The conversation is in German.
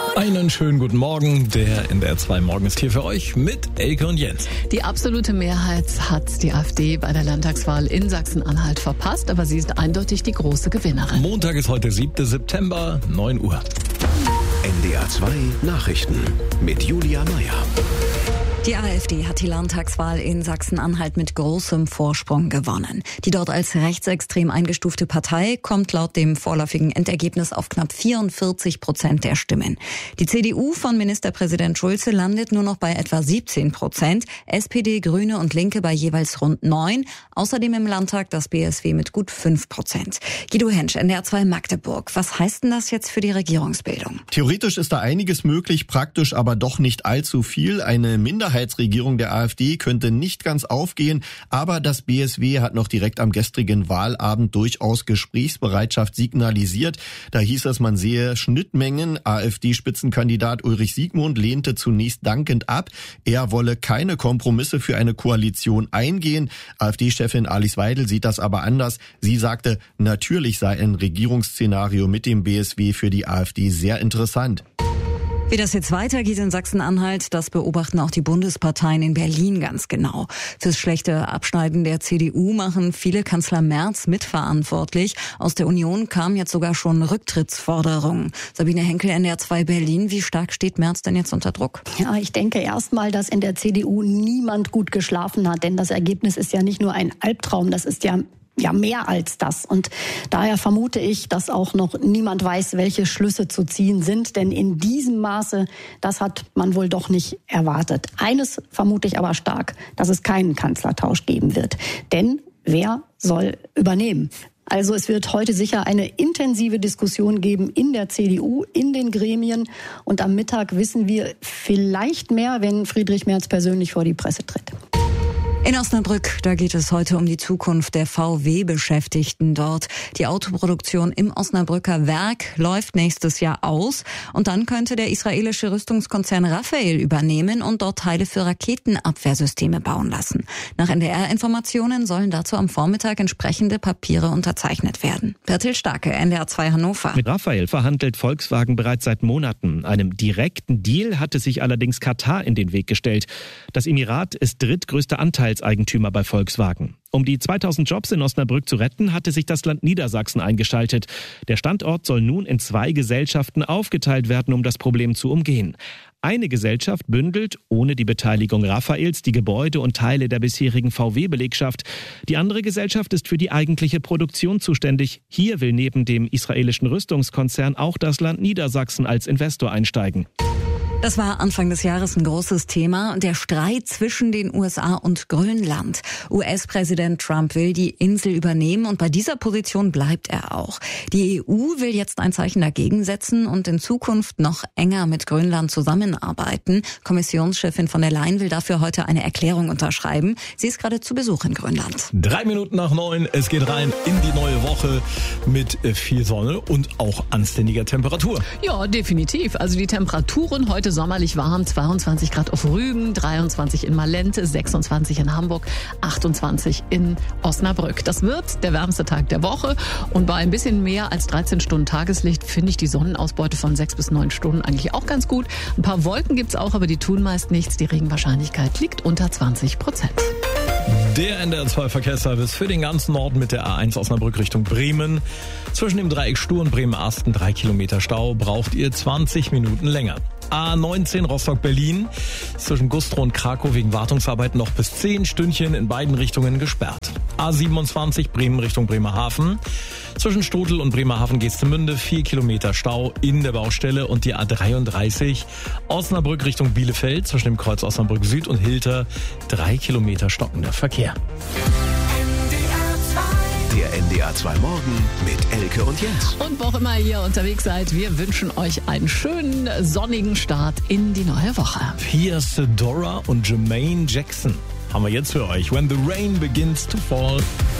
Einen schönen guten Morgen. Der NDR 2 Morgen ist hier für euch mit Elke und Jens. Die absolute Mehrheit hat die AfD bei der Landtagswahl in Sachsen-Anhalt verpasst, aber sie ist eindeutig die große Gewinnerin. Montag ist heute 7. September, 9 Uhr. NDR 2 Nachrichten mit Julia Meyer. Die AfD hat die Landtagswahl in Sachsen-Anhalt mit großem Vorsprung gewonnen. Die dort als rechtsextrem eingestufte Partei kommt laut dem vorläufigen Endergebnis auf knapp 44% der Stimmen. Die CDU von Ministerpräsident Schulze landet nur noch bei etwa 17%, SPD, Grüne und Linke bei jeweils rund 9%, außerdem im Landtag das BSW mit gut 5%. Guido Hensch, NDR 2 Magdeburg. Was heißt denn das jetzt für die Regierungsbildung? Theoretisch ist da einiges möglich, praktisch aber doch nicht allzu viel. Eine Minderheitsregierung der AfD könnte nicht ganz aufgehen, aber das BSW hat noch direkt am gestrigen Wahlabend durchaus Gesprächsbereitschaft signalisiert. Da hieß es, man sehe Schnittmengen. AfD-Spitzenkandidat Ulrich Siegmund lehnte zunächst dankend ab. Er wolle keine Kompromisse für eine Koalition eingehen. AfD-Chefin Alice Weidel sieht das aber anders. Sie sagte, natürlich sei ein Regierungsszenario mit dem BSW für die AfD sehr interessant. Wie das jetzt weitergeht in Sachsen-Anhalt, das beobachten auch die Bundesparteien in Berlin ganz genau. Fürs schlechte Abschneiden der CDU machen viele Kanzler Merz mitverantwortlich. Aus der Union kamen jetzt sogar schon Rücktrittsforderungen. Sabine Henkel, NDR 2 Berlin. Wie stark steht Merz denn jetzt unter Druck? Ja, ich denke erstmal, dass in der CDU niemand gut geschlafen hat. Denn das Ergebnis ist ja nicht nur ein Albtraum, das ist ja mehr als das. Und daher vermute ich, dass auch noch niemand weiß, welche Schlüsse zu ziehen sind. Denn in diesem Maße, das hat man wohl doch nicht erwartet. Eines vermute ich aber stark, dass es keinen Kanzlertausch geben wird. Denn wer soll übernehmen? Also es wird heute sicher eine intensive Diskussion geben in der CDU, in den Gremien. Und am Mittag wissen wir vielleicht mehr, wenn Friedrich Merz persönlich vor die Presse tritt. In Osnabrück, da geht es heute um die Zukunft der VW-Beschäftigten dort. Die Autoproduktion im Osnabrücker Werk läuft nächstes Jahr aus und dann könnte der israelische Rüstungskonzern Rafael übernehmen und dort Teile für Raketenabwehrsysteme bauen lassen. Nach NDR-Informationen sollen dazu am Vormittag entsprechende Papiere unterzeichnet werden. Bertil Starke, NDR 2 Hannover. Mit Rafael verhandelt Volkswagen bereits seit Monaten. Einem direkten Deal hatte sich allerdings Katar in den Weg gestellt. Das Emirat ist drittgrößter Anteilseigentümer bei Volkswagen. Um die 2000 Jobs in Osnabrück zu retten, hatte sich das Land Niedersachsen eingeschaltet. Der Standort soll nun in 2 Gesellschaften aufgeteilt werden, um das Problem zu umgehen. Eine Gesellschaft bündelt, ohne die Beteiligung Rafaels, die Gebäude und Teile der bisherigen VW-Belegschaft. Die andere Gesellschaft ist für die eigentliche Produktion zuständig. Hier will neben dem israelischen Rüstungskonzern auch das Land Niedersachsen als Investor einsteigen. Das war Anfang des Jahres ein großes Thema, der Streit zwischen den USA und Grönland. US-Präsident Trump will die Insel übernehmen und bei dieser Position bleibt er auch. Die EU will jetzt ein Zeichen dagegen setzen und in Zukunft noch enger mit Grönland zusammenarbeiten. Kommissionschefin von der Leyen will dafür heute eine Erklärung unterschreiben. Sie ist gerade zu Besuch in Grönland. 3 Minuten nach 9, es geht rein in die neue Woche mit viel Sonne und auch anständiger Temperatur. Ja, definitiv. Also die Temperaturen heute sommerlich warm, 22 Grad auf Rügen, 23 in Malente, 26 in Hamburg, 28 in Osnabrück. Das wird der wärmste Tag der Woche und bei ein bisschen mehr als 13 Stunden Tageslicht finde ich die Sonnenausbeute von 6 bis 9 Stunden eigentlich auch ganz gut. Ein paar Wolken gibt's auch, aber die tun meist nichts. Die Regenwahrscheinlichkeit liegt unter 20%. Der NDR 2 Verkehrsservice für den ganzen Norden mit der A1 Osnabrück Richtung Bremen. Zwischen dem Dreieck Stur und Bremen-Asten 3 Kilometer Stau, braucht ihr 20 Minuten länger. A19 Rostock-Berlin, zwischen Güstrow und Krakow wegen Wartungsarbeiten noch bis 10 Stündchen in beiden Richtungen gesperrt. A27 Bremen Richtung Bremerhaven, zwischen Stotel und Bremerhaven-Geestemünde 4 Kilometer Stau in der Baustelle und die A33 Osnabrück Richtung Bielefeld, zwischen dem Kreuz Osnabrück Süd und Hilter 3 Kilometer stockender Verkehr. Der NDR 2 Morgen mit Elke und Jens. Und wo auch immer ihr unterwegs seid, wir wünschen euch einen schönen, sonnigen Start in die neue Woche. Hier Sedora und Jermaine Jackson haben wir jetzt für euch. When the rain begins to fall.